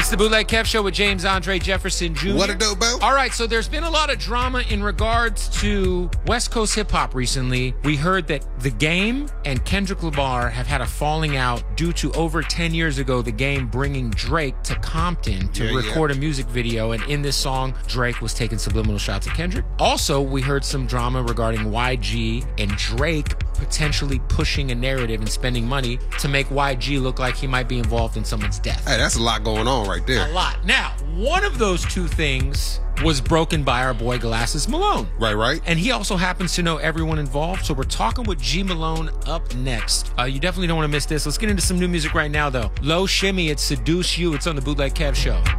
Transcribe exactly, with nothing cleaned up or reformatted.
It's the Bootleg Kev Show with James Andre Jefferson Junior What a dope, Bo. All right, so there's been a lot of drama in regards to West Coast hip hop recently. We heard that The Game and Kendrick Lamar have had a falling out due to over ten years ago, The Game bringing Drake to Compton to yeah, record yeah. a music video. And in this song, Drake was taking subliminal shots at Kendrick. Also, we heard some drama regarding Y G and Drake potentially pushing a narrative and spending money to make Y G look like he might be involved in someone's death. Hey, that's a lot going on right there. A lot. Now, one of those two things was broken by our boy Glasses Malone. Right, right. And he also happens to know everyone involved, so we're talking with G Malone up next. Uh, you definitely don't want to miss this. Let's get into some new music right now, though. Low Shimmy, it's Seduce You. It's on the Bootleg Kev Show.